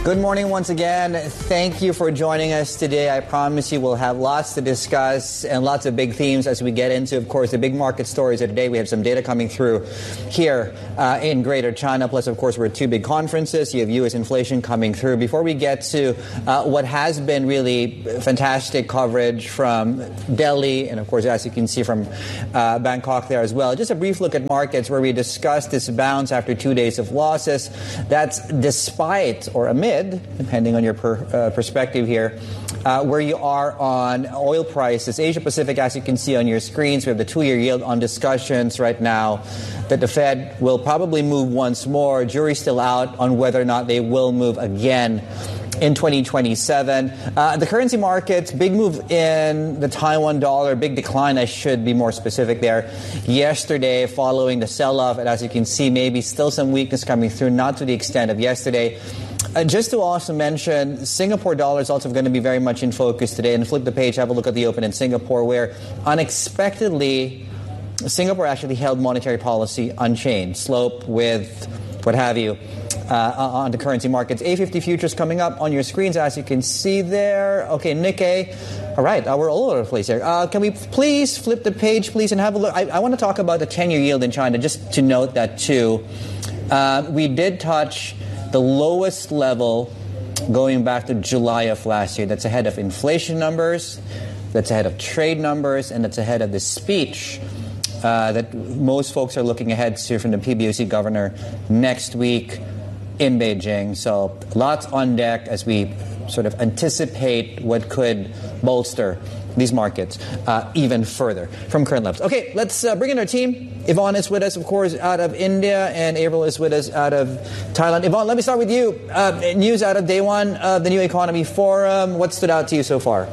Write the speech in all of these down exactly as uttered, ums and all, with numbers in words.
Good morning once again. Thank you for joining us today. I promise you we'll have lots to discuss and lots of big themes as we get into, of course, the big market stories of today. We have some data coming through here uh, in Greater China. Plus, of course, we're at two big conferences. You have U S inflation coming through. Before we get to uh, what has been really fantastic coverage from Delhi and, of course, as you can see from uh, Bangkok there as well, just a brief look at markets where we discussed this bounce after two days of losses. That's despite or amid, depending on your per, uh, perspective here, uh, where you are on oil prices. Asia Pacific, as you can see on your screens, we have the two-year yield on discussions right now that the Fed will probably move once more. Jury's still out on whether or not they will move again in twenty twenty-seven. Uh, the currency markets, big move in the Taiwan dollar, big decline, I should be more specific there, yesterday following the sell-off. And as you can see, maybe still some weakness coming through, not to the extent of yesterday. Uh, just to also mention, Singapore dollar is also going to be very much in focus today. And flip the page, have a look at the open in Singapore, where unexpectedly, Singapore actually held monetary policy unchanged, slope, width, what have you, uh, on the currency markets. A fifty futures coming up on your screens, as you can see there. Okay, Nikkei. All right, uh, we're all over the place here. Uh, can we please flip the page, please, and have a look? I, I want to talk about the ten-year yield in China, just to note that, too. Uh, we did touch the lowest level going back to July of last year. That's ahead of inflation numbers, that's ahead of trade numbers, and that's ahead of the speech uh, that most folks are looking ahead to from the P B O C governor next week in Beijing. So lots on deck as we sort of anticipate what could bolster these markets uh, even further from current levels. Okay, let's uh, bring in our team. Yvonne is with us, of course, out of India, and April is with us out of Thailand. Yvonne, let me start with you. Uh, news out of day one of the New Economy Forum. What stood out to you so far?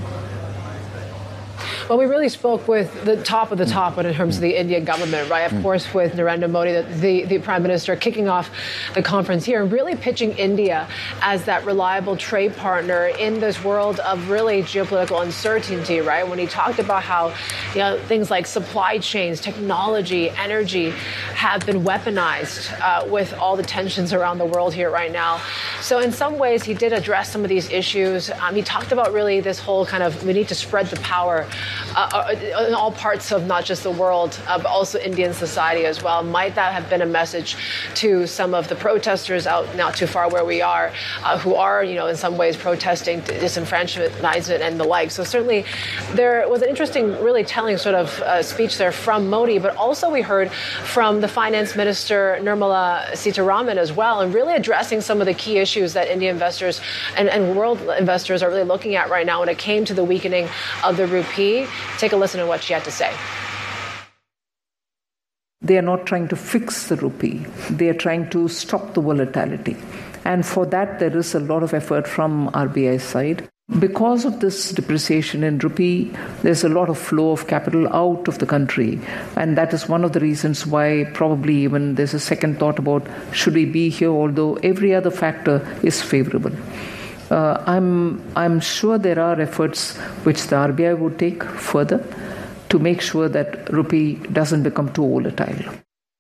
Well, we really spoke with the top of the top in terms of the Indian government, right? Of course, with Narendra Modi, the, the, the Prime Minister, kicking off the conference here and really pitching India as that reliable trade partner in this world of really geopolitical uncertainty, right? When he talked about how, you know, things like supply chains, technology, energy have been weaponized uh, with all the tensions around the world here right now. So in some ways, he did address some of these issues. Um, he talked about really this whole kind of, we need to spread the power Uh, in all parts of not just the world, uh, but also Indian society as well. Might that have been a message to some of the protesters out not too far where we are, uh, who are, you know, in some ways protesting disenfranchisement and the like? So certainly there was an interesting, really telling sort of uh, speech there from Modi, but also we heard from the finance minister, Nirmala Sitharaman, as well, and really addressing some of the key issues that Indian investors and, and world investors are really looking at right now when it came to the weakening of the rupee. Take a listen to what she had to say. They are not trying to fix the rupee. They are trying to stop the volatility. And for that, there is a lot of effort from R B I's side. Because of this depreciation in rupee, there's a lot of flow of capital out of the country. And that is one of the reasons why probably even there's a second thought about should we be here, although every other factor is favorable. Uh, I'm I'm sure there are efforts which the R B I would take further to make sure that rupee doesn't become too volatile.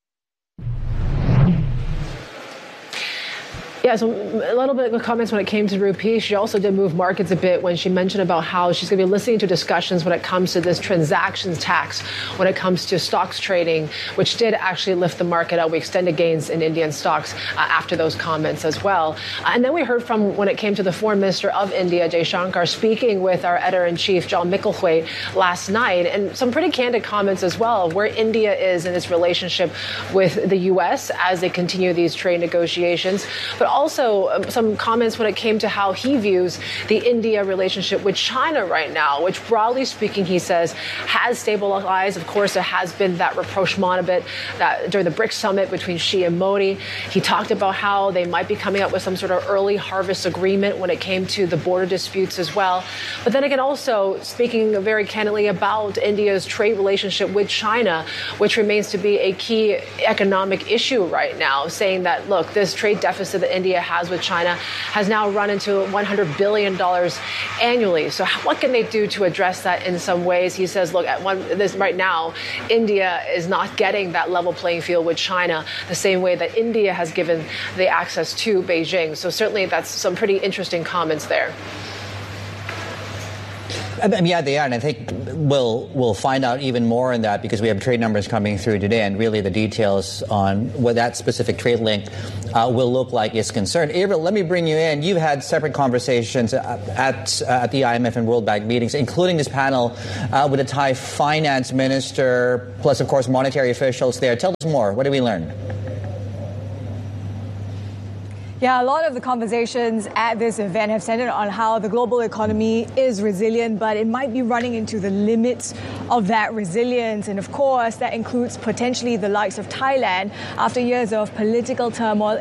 Yeah, so a little bit of comments when it came to rupee. She also did move markets a bit when she mentioned about how she's going to be listening to discussions when it comes to this transactions tax, when it comes to stocks trading, which did actually lift the market up. We extended gains in Indian stocks uh, after those comments as well. Uh, and then we heard from, when it came to the Foreign Minister of India, Jay Shankar, speaking with our editor-in-chief, John Micklethwaite, last night, and some pretty candid comments as well of where India is in its relationship with the U S as they continue these trade negotiations. But also um, some comments when it came to how he views the India relationship with China right now, which broadly speaking, he says, has stabilized. Of course, there has been that rapprochement a bit that during the BRICS summit between Xi and Modi. He talked about how they might be coming up with some sort of early harvest agreement when it came to the border disputes as well. But then again, also speaking very candidly about India's trade relationship with China, which remains to be a key economic issue right now, saying that, look, this trade deficit that India has with China has now run into one hundred billion dollars annually. So what can they do to address that in some ways? He says, look, at one, this right now, India is not getting that level playing field with China the same way that India has given the access to Beijing. So certainly that's some pretty interesting comments there. I mean, yeah, they are, and I think we'll we'll find out even more in that because we have trade numbers coming through today, and really the details on what that specific trade link uh, will look like is concerned. Avril, let me bring you in. You've had separate conversations at uh, at the I M F and World Bank meetings, including this panel uh, with a Thai finance minister, plus, of course, monetary officials there. Tell us more. What did we learn? Yeah, a lot of the conversations at this event have centered on how the global economy is resilient, but it might be running into the limits of that resilience. And of course, that includes potentially the likes of Thailand after years of political turmoil